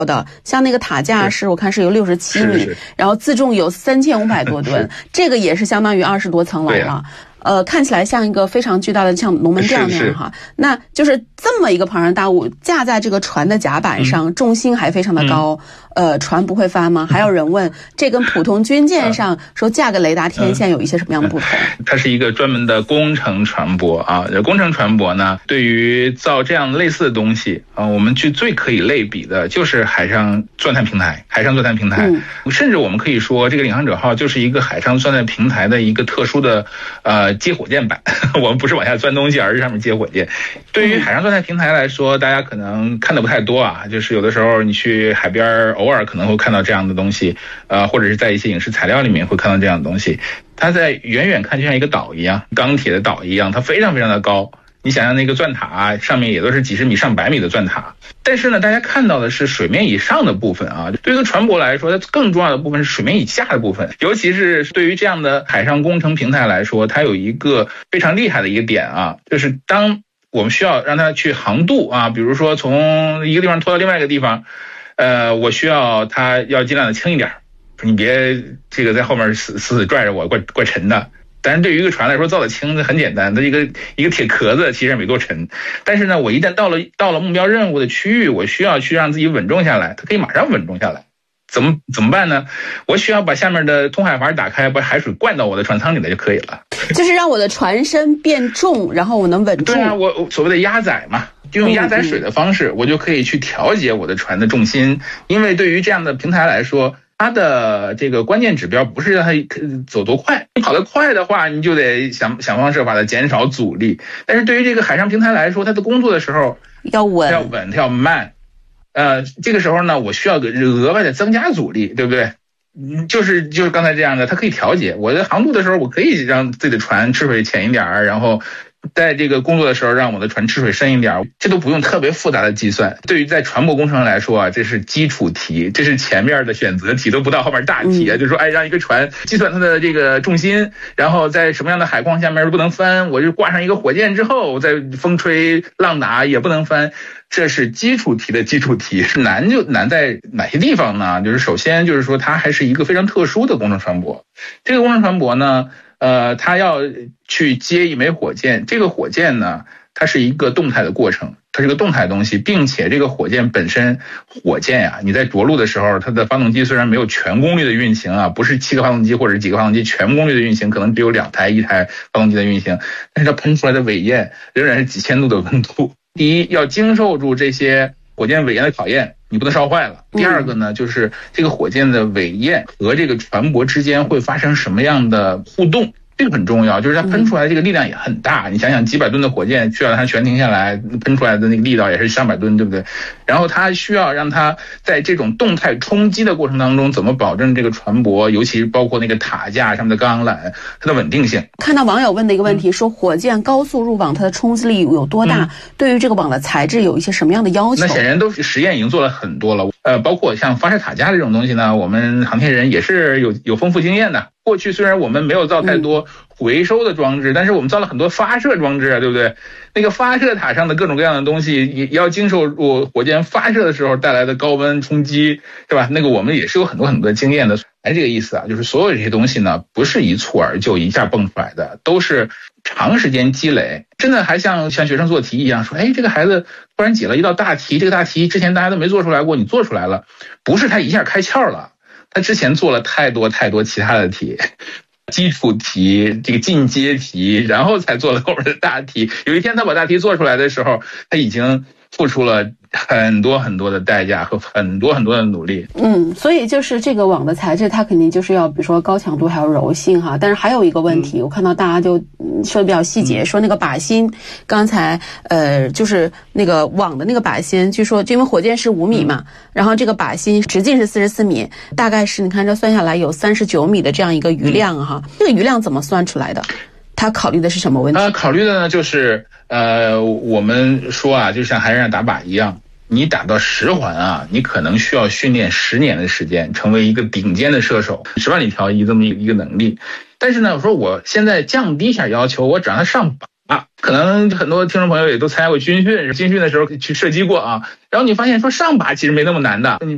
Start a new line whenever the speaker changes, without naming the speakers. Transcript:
的，像那个塔架是我看是有67米，
是
然后自重有3500多吨，这个也是相当于20多层楼了。看起来像一个非常巨大的像龙门吊那样哈，那就是这么一个庞然大物架在这个船的甲板上，重心还非常的高，船不会翻吗？还有人问，这跟普通军舰上说架个雷达天线有一些什么样的不同？
它是一个专门的工程船舶啊，工程船舶呢，对于造这样类似的东西啊，我们最可以类比的就是海上钻探平台，甚至我们可以说，这个领航者号就是一个海上钻探平台的一个特殊的接火箭版，我们不是往下钻东西，而是上面接火箭。对于海上钻探平台来说，大家可能看的不太多啊，就是有的时候你去海边，偶尔可能会看到这样的东西，或者是在一些影视材料里面会看到这样的东西。它在远远看就像一个岛一样，钢铁的岛一样，它非常非常的高。你想象那个钻塔上面也都是几十米上百米的钻塔，但是呢，大家看到的是水面以上的部分啊。对于一个船舶来说，它更重要的部分是水面以下的部分，尤其是对于这样的海上工程平台来说，它有一个非常厉害的一个点啊，就是当我们需要让它去航渡啊，比如说从一个地方拖到另外一个地方，我需要它要尽量的轻一点，你别这个在后面死拽着我，怪沉的。但是对于一个船来说，造的轻很简单，它一个铁壳子其实也没多沉。但是呢，我一旦到了目标任务的区域，我需要去让自己稳重下来，它可以马上稳重下来。怎么办呢？我需要把下面的通海阀打开，把海水灌到我的船舱里来就可以了。
就是让我的船身变重，然后我能稳住。
对啊，我所谓的压载嘛，就用压载水的方式，我就可以去调节我的船的重心。因为对于这样的平台来说，它的这个关键指标不是让它走多快，你跑得快的话，你就得想方设法的减少阻力。但是对于这个海上平台来说，它的工作的时候要稳，它要慢。这个时候呢，我需要额外的增加阻力，对不对？就是刚才这样的，它可以调节。我在航渡的时候，我可以让自己的船吃水浅一点，然后在这个工作的时候让我的船吃水深一点，这都不用特别复杂的计算。对于在船舶工程来说啊，这是基础题，这是前面的选择题，都不到后面大题啊。就是说，让一个船计算它的这个重心，然后在什么样的海况下面不能翻，我就挂上一个火箭之后，在风吹浪打也不能翻。这是基础题的基础题，难就难在哪些地方呢？就是首先就是说，它还是一个非常特殊的工程船舶。这个工程船舶呢，它要去接一枚火箭，这个火箭呢，它是一个动态的过程，它是个动态的东西，并且这个火箭本身，火箭呀，你在着陆的时候，它的发动机虽然没有全功率的运行啊，不是7个发动机或者几个发动机全功率的运行，可能只有1台发动机的运行，但是它喷出来的尾焰仍然是几千度的温度。第一，要经受住这些火箭尾焰的考验，你不能烧坏了。第二个呢，就是这个火箭的尾焰和这个船舶之间会发生什么样的互动，这个很重要。就是它喷出来这个力量也很大，你想想几百吨的火箭需要让它全停下来，喷出来的那个力道也是上百吨，对不对？然后它需要让它在这种动态冲击的过程当中，怎么保证这个船舶，尤其是包括那个塔架上面的钢缆，它的稳定性。看到网友问的一个问题，说火箭高速入网，它的冲击力有多大？对于这个网的材质有一些什么样的要求？那显然都是实验已经做了很多了。包括像发射塔架这种东西呢，我们航天人也是有丰富经验的。过去虽然我们没有造太多回收的装置，但是我们造了很多发射装置啊，对不对？那个发射塔上的各种各样的东西也要经受住火箭发射的时候带来的高温冲击，是吧？那个我们也是有很多很多经验的。这个意思啊，就是所有这些东西呢，不是一蹴而就一下蹦出来的，都是长时间积累。真的还像学生做题一样，说这个孩子突然解了一道大题，这个大题之前大家都没做出来过，你做出来了，不是他一下开窍了，他之前做了太多其他的题，基础题，这个进阶题，然后才做了后面的大题。有一天他把大题做出来的时候，他已经付出了很多很多的代价和很多很多的努力。所以就是这个网的材质，它肯定就是要比如说高强度还有柔性哈。但是还有一个问题，我看到大家就说的比较细节，说那个靶心，刚才就是那个网的那个靶心，据说因为火箭是5米嘛，然后这个靶心直径是44米，大概是你看这算下来有39米的这样一个余量哈。这个余量怎么算出来的？他考虑的是什么问题？考虑的呢就是我们说啊，就像还是让打靶一样，你打到10环啊，你可能需要训练10年的时间，成为一个顶尖的射手，10万里挑一这么一个能力。但是呢，我说我现在降低一下要求，我只让他上靶。可能很多听众朋友也都参加过军训的时候去射击过啊，然后你发现说上靶其实没那么难的，你